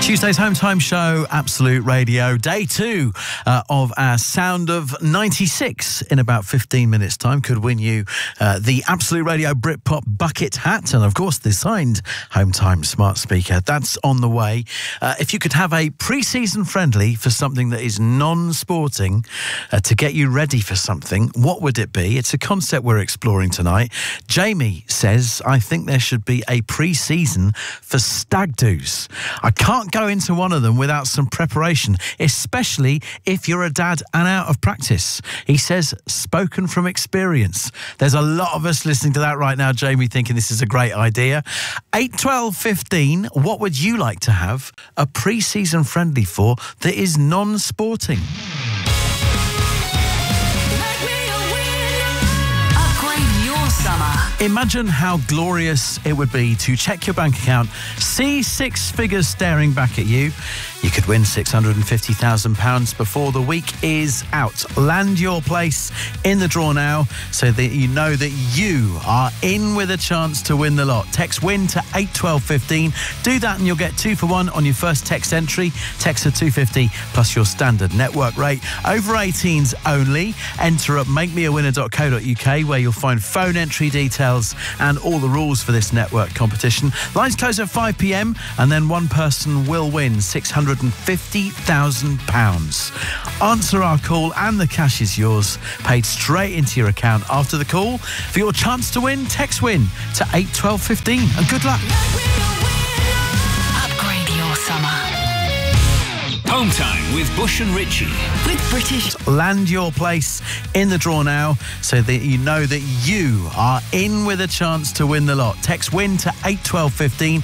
Tuesday's Home Time Show, Absolute Radio, day 2 of our Sound of 96 in about 15 minutes' time could win you the Absolute Radio Britpop bucket hat and, of course, the signed Home Time smart speaker. That's on the way. If you could have a pre-season friendly for something that is non-sporting to get you ready for something, what would it be? It's a concept we're exploring tonight. Jamie says, I think there should be a pre-season for stag do's. I can't go into one of them without some preparation, especially if you're a dad and out of practice. He says, spoken from experience. There's a lot of us listening to that right now, Jamie, thinking this is a great idea. 8, 12, 15, what would you like to have a pre-season friendly for that is non-sporting? Imagine how glorious it would be to check your bank account, see 6 figures staring back at you. You could win £650,000 before the week is out. Land your place in the draw now so that you know that you are in with a chance to win the lot. Text WIN to 81215. Do that and you'll get 2 for 1 on your first text entry. Text of £250 plus your standard network rate. Over 18s only. Enter at makemeawinner.co.uk where you'll find phone entry details and all the rules for this network competition. Lines close at 5 p.m. and then one person will win £650,000. Answer our call and the cash is yours, paid straight into your account after the call. For your chance to win, text WIN to 81215 and good luck. Upgrade your summer. Home Time with Bush and Ritchie. With British. Land your place in the draw now so that you know that you are in with a chance to win the lot. Text WIN to 81215.